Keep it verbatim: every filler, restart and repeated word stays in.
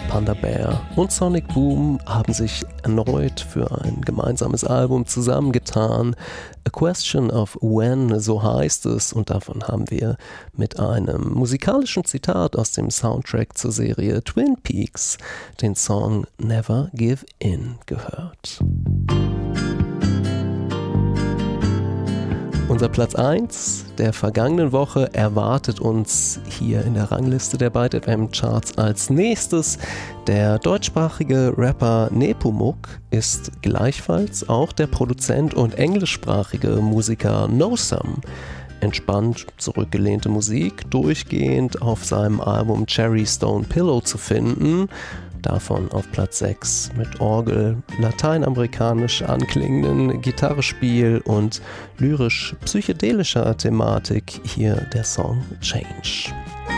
Panda Bear und Sonic Boom haben sich erneut für ein gemeinsames Album zusammengetan. A Question of When, so heißt es, und davon haben wir mit einem musikalischen Zitat aus dem Soundtrack zur Serie Twin Peaks den Song Never Give In gehört. Unser Platz eins der vergangenen Woche erwartet uns hier in der Rangliste der Byte F M Charts als nächstes. Der deutschsprachige Rapper Nepomuk ist gleichfalls auch der Produzent und englischsprachige Musiker Nosum. Entspannt zurückgelehnte Musik durchgehend auf seinem Album Cherry Stone Pillow zu finden. Davon auf Platz sechs mit Orgel, lateinamerikanisch anklingenden Gitarrespiel und lyrisch-psychedelischer Thematik hier der Song Change.